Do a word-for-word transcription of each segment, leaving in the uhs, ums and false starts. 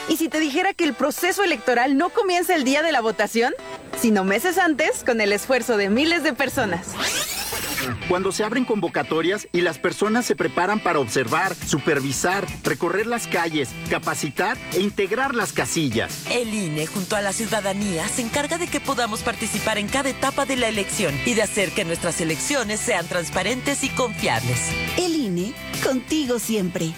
¿Y si te dijera que el proceso electoral no comienza el día de la votación, sino meses antes con el esfuerzo de miles de personas? Cuando se abren convocatorias y las personas se preparan para observar, supervisar, recorrer las calles, capacitar e integrar las casillas. El I N E, junto a la ciudadanía, se encarga de que podamos participar en cada etapa de la elección y de hacer que nuestras elecciones sean transparentes y confiables. El I N E, contigo siempre.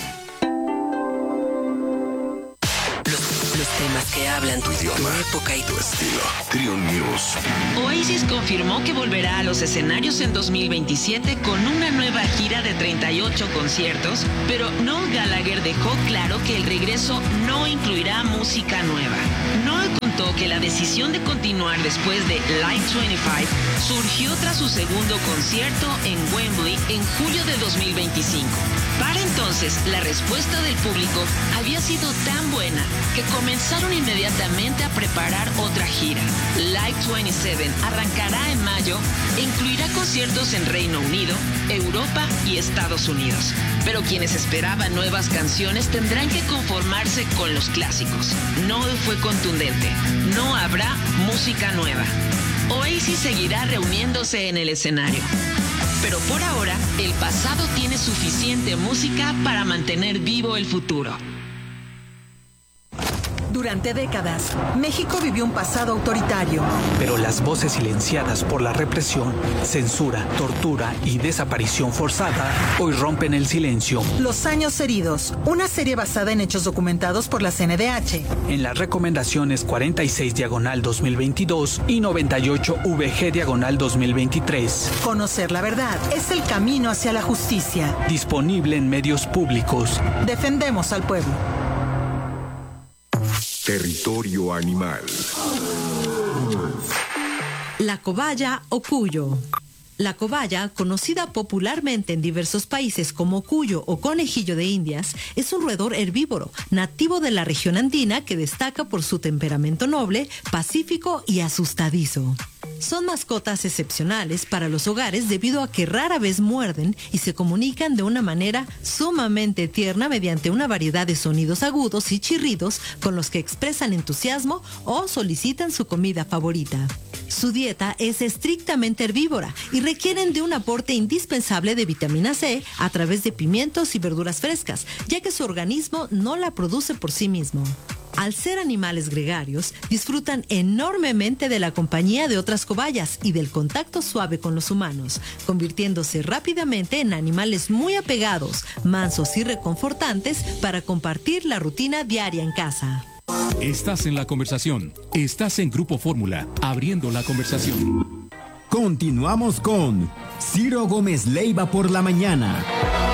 Los temas que hablan tu idioma, tu época y tu estilo. Trio News. Oasis confirmó que volverá a los escenarios en dos mil veintisiete con una nueva gira de treinta y ocho conciertos, pero Noel Gallagher dejó claro que el regreso no incluirá música nueva. Noel contó que la decisión de continuar después de Live veinticinco surgió tras su segundo concierto en Wembley en julio de dos mil veinticinco. Para entonces, la respuesta del público había sido tan buena que comenzaron inmediatamente a preparar otra gira. Live veintisiete arrancará en mayo e incluirá conciertos en Reino Unido, Europa y Estados Unidos. Pero quienes esperaban nuevas canciones tendrán que conformarse con los clásicos. Noel fue contundente: no habrá música nueva. Oasis seguirá reuniéndose en el escenario. Pero por ahora, el pasado tiene suficiente música para mantener vivo el futuro. Durante décadas, México vivió un pasado autoritario. Pero las voces silenciadas por la represión, censura, tortura y desaparición forzada hoy rompen el silencio. Los años heridos, una serie basada en hechos documentados por la C N D H. En las recomendaciones cuarenta y seis diagonal dos mil veintidós y noventa y ocho V G diagonal dos mil veintitrés. Conocer la verdad es el camino hacia la justicia. Disponible en medios públicos. Defendemos al pueblo. Territorio animal. La cobaya o cuyo. La cobaya, conocida popularmente en diversos países como cuyo o conejillo de Indias, es un roedor herbívoro nativo de la región andina que destaca por su temperamento noble, pacífico y asustadizo. Son mascotas excepcionales para los hogares debido a que rara vez muerden y se comunican de una manera sumamente tierna mediante una variedad de sonidos agudos y chirridos con los que expresan entusiasmo o solicitan su comida favorita. Su dieta es estrictamente herbívora y requieren de un aporte indispensable de vitamina C a través de pimientos y verduras frescas, ya que su organismo no la produce por sí mismo. Al ser animales gregarios, disfrutan enormemente de la compañía de otras cobayas y del contacto suave con los humanos, convirtiéndose rápidamente en animales muy apegados, mansos y reconfortantes para compartir la rutina diaria en casa. Estás en la conversación. Estás en Grupo Fórmula, abriendo la conversación. Continuamos con Ciro Gómez Leiva por la mañana.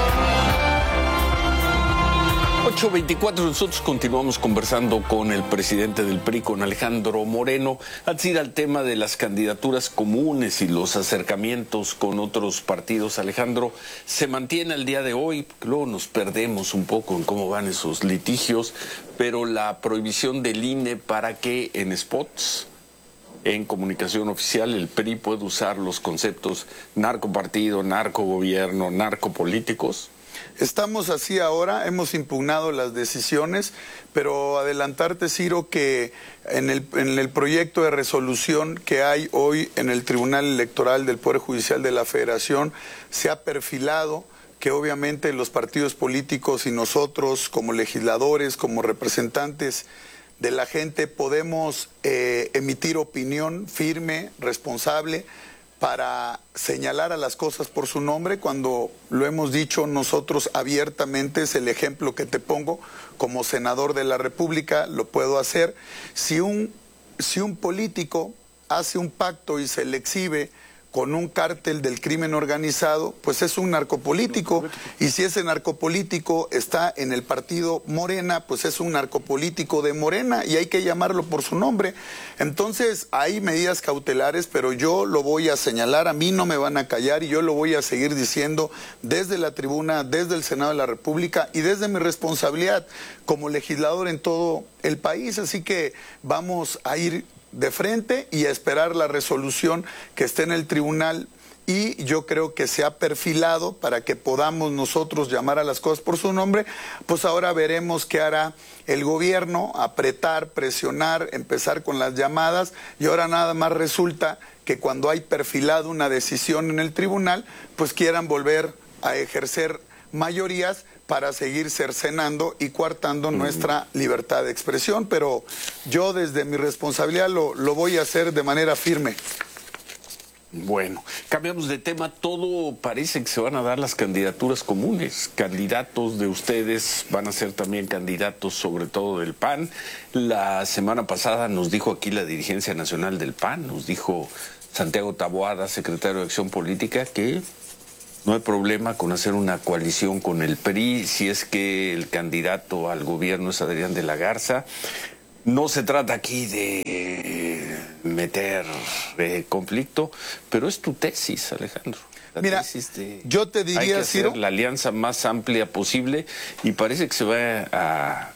ocho veinticuatro, nosotros continuamos conversando con el presidente del P R I, con Alejandro Moreno, al decir al tema de las candidaturas comunes y los acercamientos con otros partidos. Alejandro, ¿se mantiene al día de hoy? Luego nos perdemos un poco en cómo van esos litigios, pero la prohibición del I N E para que en spots, en comunicación oficial, el P R I pueda usar los conceptos narcopartido, narcogobierno, narcopolíticos. Estamos así ahora, hemos impugnado las decisiones, pero adelantarte, Ciro, que en el, en el proyecto de resolución que hay hoy en el Tribunal Electoral del Poder Judicial de la Federación, se ha perfilado que obviamente los partidos políticos y nosotros como legisladores, como representantes de la gente, podemos eh, emitir opinión firme, responsable, para señalar a las cosas por su nombre. Cuando lo hemos dicho nosotros abiertamente, es el ejemplo que te pongo, como senador de la República lo puedo hacer. Si un, si un político hace un pacto y se le exhibe con un cártel del crimen organizado, pues es un narcopolítico, y si ese narcopolítico está en el partido Morena, pues es un narcopolítico de Morena, y hay que llamarlo por su nombre. Entonces hay medidas cautelares, pero yo lo voy a señalar, a mí no me van a callar, y yo lo voy a seguir diciendo desde la tribuna, desde el Senado de la República, y desde mi responsabilidad como legislador en todo el país. Así que vamos a ir de frente y a esperar la resolución que esté en el tribunal y yo creo que se ha perfilado para que podamos nosotros llamar a las cosas por su nombre. Pues ahora veremos qué hará el gobierno, apretar, presionar, empezar con las llamadas, y ahora nada más resulta que cuando hay perfilado una decisión en el tribunal, pues quieran volver a ejercer mayorías para seguir cercenando y coartando mm. nuestra libertad de expresión. Pero yo desde mi responsabilidad lo, lo voy a hacer de manera firme. Bueno, cambiamos de tema. Todo parece que se van a dar las candidaturas comunes. Candidatos de ustedes van a ser también candidatos, sobre todo del P A N. La semana pasada nos dijo aquí la dirigencia nacional del P A N, nos dijo Santiago Taboada, secretario de Acción Política, que no hay problema con hacer una coalición con el P R I si es que el candidato al gobierno es Adrián de la Garza. No se trata aquí de meter eh, conflicto, pero es tu tesis, Alejandro. La Mira, tesis de, yo te diría, hay que hacer Ciro, la alianza más amplia posible, y parece que se va a,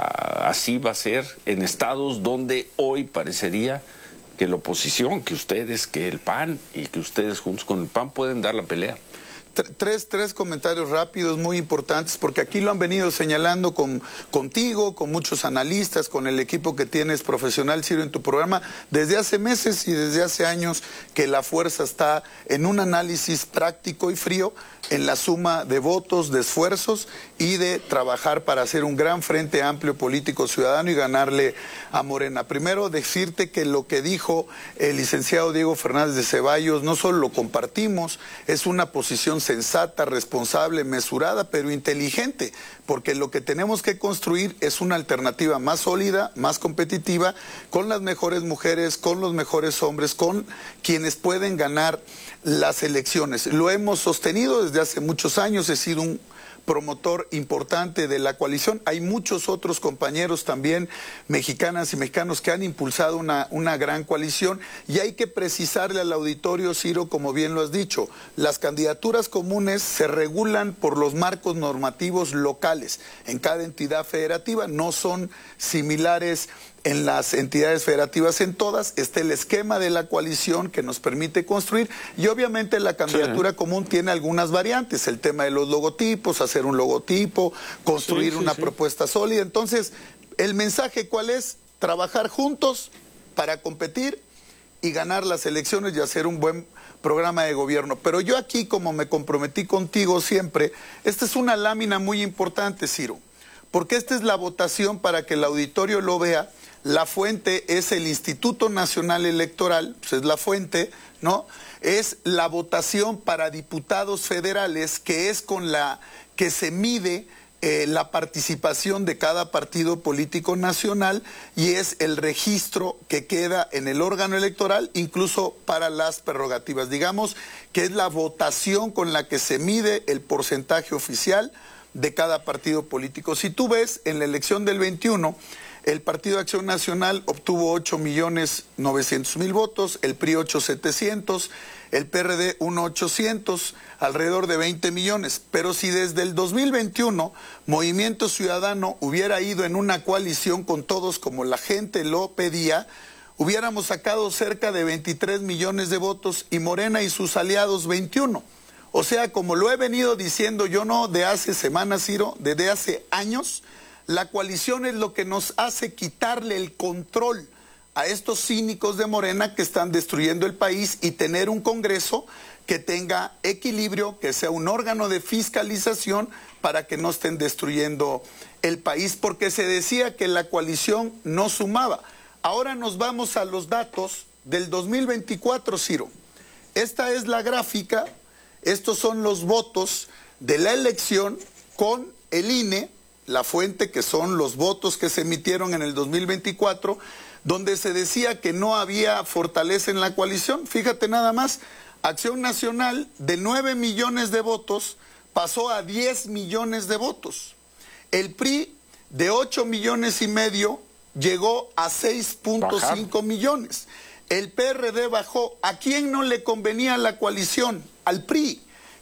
a, así va a ser en estados donde hoy parecería que la oposición, que ustedes, que el P A N y que ustedes juntos con el P A N pueden dar la pelea. Tres, tres comentarios rápidos muy importantes, porque aquí lo han venido señalando con, contigo, con muchos analistas, con el equipo que tienes profesional, Ciro, en tu programa, desde hace meses y desde hace años, que la fuerza está en un análisis práctico y frío, en la suma de votos, de esfuerzos y de trabajar para hacer un gran frente amplio político ciudadano y ganarle a Morena. Primero, decirte que lo que dijo el licenciado Diego Fernández de Ceballos no solo lo compartimos, es una posición sensata, responsable, mesurada, pero inteligente, porque lo que tenemos que construir es una alternativa más sólida, más competitiva, con las mejores mujeres, con los mejores hombres, con quienes pueden ganar las elecciones. Lo hemos sostenido desde hace muchos años, he sido un promotor importante de la coalición. Hay muchos otros compañeros también, mexicanas y mexicanos, que han impulsado una, una gran coalición, y hay que precisarle al auditorio, Ciro, como bien lo has dicho, las candidaturas comunes se regulan por los marcos normativos locales en cada entidad federativa, no son similares en las entidades federativas en todas. Está el esquema de la coalición que nos permite construir, y obviamente la candidatura sí. común tiene algunas variantes, el tema de los logotipos, hacer un logotipo, construir sí, sí, una sí. propuesta sólida. Entonces, ¿el mensaje cuál es? Trabajar juntos para competir y ganar las elecciones y hacer un buen programa de gobierno. Pero yo aquí, como me comprometí contigo siempre, esta es una lámina muy importante, Ciro, porque esta es la votación para que el auditorio lo vea. La fuente es el Instituto Nacional Electoral, pues es la fuente, ¿no? Es la votación para diputados federales, que es con la que se mide eh, la participación de cada partido político nacional, y es el registro que queda en el órgano electoral, incluso para las prerrogativas. Digamos que es la votación con la que se mide el porcentaje oficial de cada partido político. Si tú ves, en la elección del veintiuno, el Partido de Acción Nacional obtuvo ocho millones novecientos mil votos, el P R I ocho millones setecientos mil, el P R D uno millones ochocientos mil, alrededor de veinte millones. Pero si desde el dos mil veintiuno Movimiento Ciudadano hubiera ido en una coalición con todos como la gente lo pedía, hubiéramos sacado cerca de veintitrés millones de votos, y Morena y sus aliados veintiuno. O sea, como lo he venido diciendo yo no de hace semanas, Ciro, desde hace años, la coalición es lo que nos hace quitarle el control a estos cínicos de Morena que están destruyendo el país, y tener un Congreso que tenga equilibrio, que sea un órgano de fiscalización para que no estén destruyendo el país, porque se decía que la coalición no sumaba. Ahora nos vamos a los datos del dos mil veinticuatro, Ciro. Esta es la gráfica, estos son los votos de la elección con el I N E, la fuente, que son los votos que se emitieron en el dos mil veinticuatro, donde se decía que no había fortaleza en la coalición. Fíjate nada más, Acción Nacional de nueve millones de votos pasó a diez millones de votos. El P R I de ocho millones y medio llegó a seis punto cinco millones. El P R D bajó. ¿A quién no le convenía la coalición? Al P R I.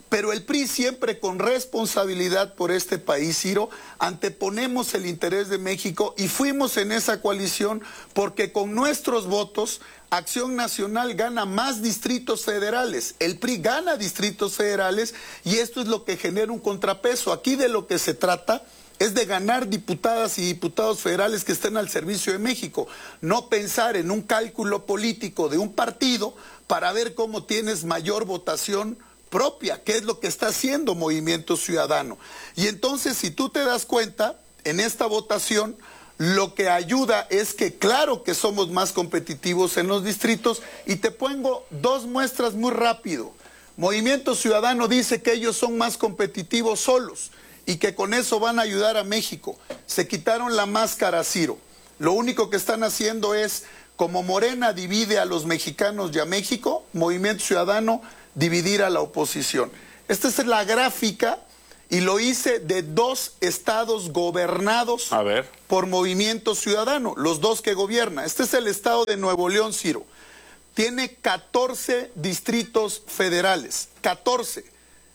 Pero el P R I siempre con responsabilidad por este país, Ciro, anteponemos el interés de México y fuimos en esa coalición porque con nuestros votos Acción Nacional gana más distritos federales, el P R I gana distritos federales y esto es lo que genera un contrapeso. Aquí de lo que se trata es de ganar diputadas y diputados federales que estén al servicio de México, no pensar en un cálculo político de un partido para ver cómo tienes mayor votación propia, que es lo que está haciendo Movimiento Ciudadano. Y entonces, si tú te das cuenta, en esta votación, lo que ayuda es que claro que somos más competitivos en los distritos, y te pongo dos muestras muy rápido. Movimiento Ciudadano dice que ellos son más competitivos solos y que con eso van a ayudar a México. Se quitaron la máscara, Ciro. Lo único que están haciendo es, como Morena divide a los mexicanos y a México, Movimiento Ciudadano dividir a la oposición. Esta es la gráfica y lo hice de dos estados gobernados a ver. por Movimiento Ciudadano, los dos que gobierna. Este es el estado de Nuevo León, Ciro. Tiene catorce distritos federales, catorce.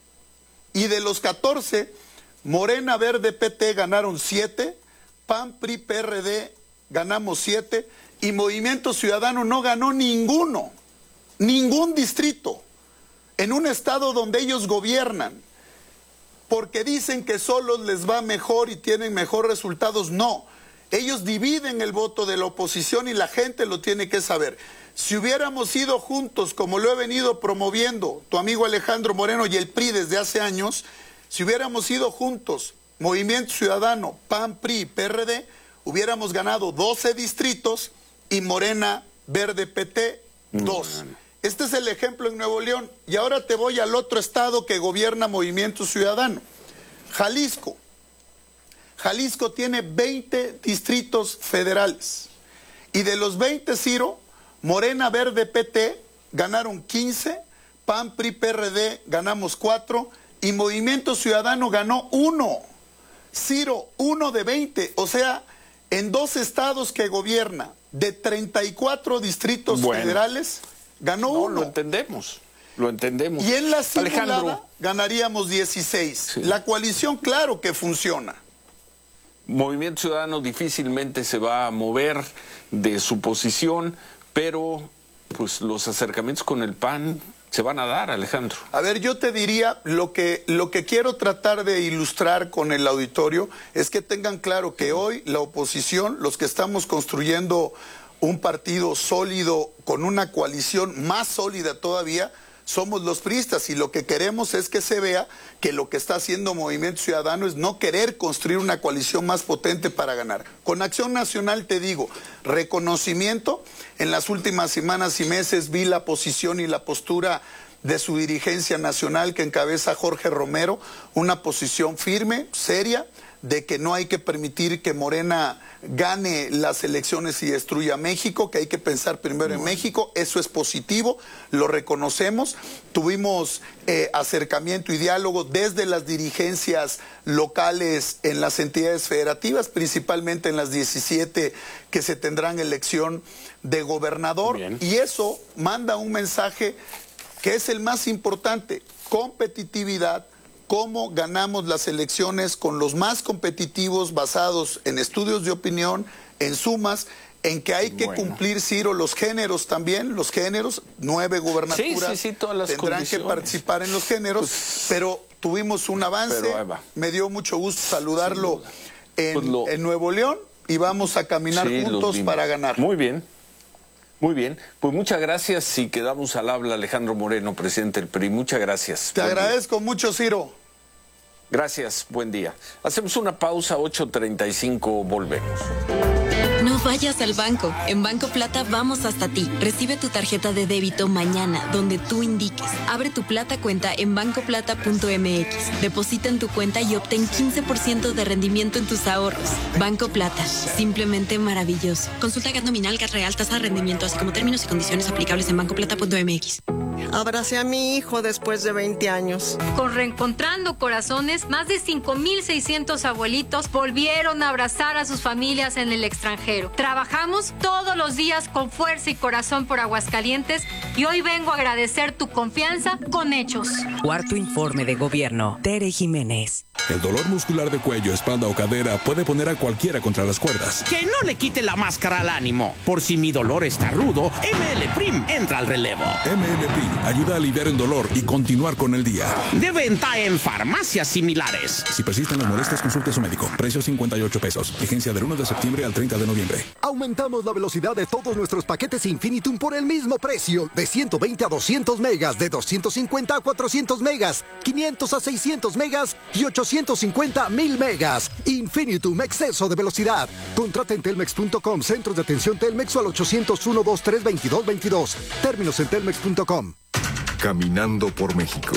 Y de los catorce, Morena, Verde, P T ganaron siete, P A N, P R I, P R D ganamos siete y Movimiento Ciudadano no ganó ninguno, ningún distrito. En un estado donde ellos gobiernan, porque dicen que solos les va mejor y tienen mejores resultados. No, ellos dividen el voto de la oposición y la gente lo tiene que saber. Si hubiéramos ido juntos, como lo he venido promoviendo tu amigo Alejandro Moreno y el P R I desde hace años, si hubiéramos ido juntos, Movimiento Ciudadano, P A N, P R I, P R D, hubiéramos ganado doce distritos y Morena, Verde, P T, dos. Este es el ejemplo en Nuevo León. Y ahora te voy al otro estado que gobierna Movimiento Ciudadano, Jalisco. Jalisco tiene veinte distritos federales. Y de los veinte, Ciro, Morena, Verde, P T ganaron quince, P A N, P R I, P R D ganamos cuatro y Movimiento Ciudadano ganó uno. Ciro, uno de veinte. O sea, en dos estados que gobierna, de treinta y cuatro distritos bueno. federales, ganó no, uno. Lo entendemos, lo entendemos. Y en la simulada Alejandro, ganaríamos dieciséis. Sí. La coalición, claro que funciona. Movimiento Ciudadano difícilmente se va a mover de su posición, pero pues los acercamientos con el P A N se van a dar, Alejandro. A ver, yo te diría, lo que, lo que quiero tratar de ilustrar con el auditorio es que tengan claro que hoy la oposición, los que estamos construyendo un partido sólido con una coalición más sólida todavía, somos los priistas y lo que queremos es que se vea que lo que está haciendo Movimiento Ciudadano es no querer construir una coalición más potente para ganar. Con Acción Nacional te digo, reconocimiento, en las últimas semanas y meses vi la posición y la postura de su dirigencia nacional que encabeza Jorge Romero, una posición firme, seria, de que no hay que permitir que Morena gane las elecciones y destruya México, que hay que pensar primero en México. Eso es positivo, lo reconocemos. Tuvimos eh, acercamiento y diálogo desde las dirigencias locales en las entidades federativas, principalmente en las diecisiete que se tendrán elección de gobernador. Bien. Y eso manda un mensaje que es el más importante: competitividad. Cómo ganamos las elecciones con los más competitivos, basados en estudios de opinión, en sumas, en que hay que bueno. cumplir, Ciro, los géneros también, los géneros, nueve gubernaturas sí, sí, sí, todas las tendrán condiciones. que participar en los géneros, pues, pero tuvimos un avance, pero, me dio mucho gusto saludarlo en, pues lo... en Nuevo León y vamos a caminar sí, juntos para ganar. Muy bien. Muy bien, pues muchas gracias y quedamos al habla. Alejandro Moreno, presidente del P R I, muchas gracias. Te buen agradezco día. mucho, Ciro. Gracias, buen día. Hacemos una pausa, ocho treinta y cinco, volvemos. No vayas al banco. En Banco Plata vamos hasta ti. Recibe tu tarjeta de débito mañana, donde tú indiques. Abre tu Plata cuenta en banco plata punto m x. Deposita en tu cuenta y obtén quince por ciento de rendimiento en tus ahorros. Banco Plata, simplemente maravilloso. Consulta G A T nominal, G A T real, tasa de rendimiento, así como términos y condiciones aplicables en banco plata punto m x. abracé a mi hijo después de veinte años. Con Reencontrando Corazones, más de cinco mil seiscientos abuelitos volvieron a abrazar a sus familias en el extranjero. Trabajamos todos los días con fuerza y corazón por Aguascalientes y hoy vengo a agradecer tu confianza con hechos. Cuarto informe de gobierno. Tere Jiménez. El dolor muscular de cuello, espalda o cadera puede poner a cualquiera contra las cuerdas. Que no le quite la máscara al ánimo. Por si mi dolor está rudo, M L Prim entra al relevo. M L Prim ayuda a aliviar el dolor y continuar con el día. De venta en farmacias similares. Si persisten las molestias, consulte a su médico. Precio cincuenta y ocho pesos. Vigencia del uno de septiembre al treinta de noviembre. Aumentamos la velocidad de todos nuestros paquetes Infinitum por el mismo precio. De ciento veinte a doscientos megas, de doscientos cincuenta a cuatrocientos megas, quinientos a seiscientos megas y ochocientos cincuenta a mil megas. Infinitum, exceso de velocidad. Contrata en telmex punto com, centros de atención Telmex o al ochocientos uno, veintitrés, veintidós, veintidós. Términos en telmex punto com. Caminando por México.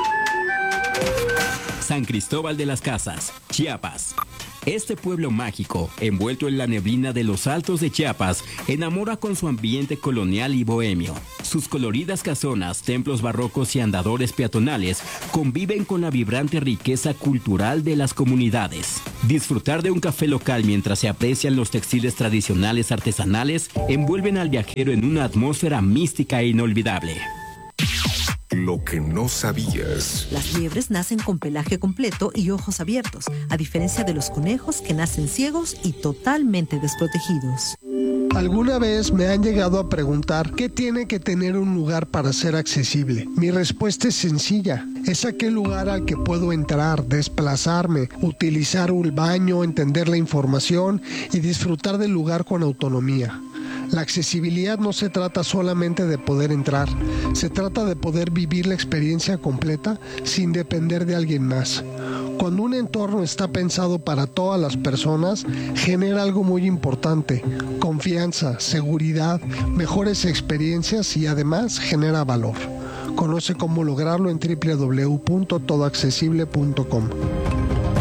San Cristóbal de las Casas, Chiapas. Este pueblo mágico, envuelto en la neblina de los altos de Chiapas, enamora con su ambiente colonial y bohemio. Sus coloridas casonas, templos barrocos y andadores peatonales conviven con la vibrante riqueza cultural de las comunidades. Disfrutar de un café local mientras se aprecian los textiles tradicionales artesanales envuelven al viajero en una atmósfera mística e inolvidable. Lo que no sabías. Las liebres nacen con pelaje completo y ojos abiertos, a diferencia de los conejos que nacen ciegos y totalmente desprotegidos. Alguna vez me han llegado a preguntar qué tiene que tener un lugar para ser accesible. Mi respuesta es sencilla. Es aquel lugar al que puedo entrar, desplazarme, utilizar un baño, entender la información y disfrutar del lugar con autonomía. La accesibilidad no se trata solamente de poder entrar, se trata de poder vivir la experiencia completa sin depender de alguien más. Cuando un entorno está pensado para todas las personas, genera algo muy importante: confianza, seguridad, mejores experiencias y además genera valor. Conoce cómo lograrlo en doble u doble u doble u punto todo accesible punto com.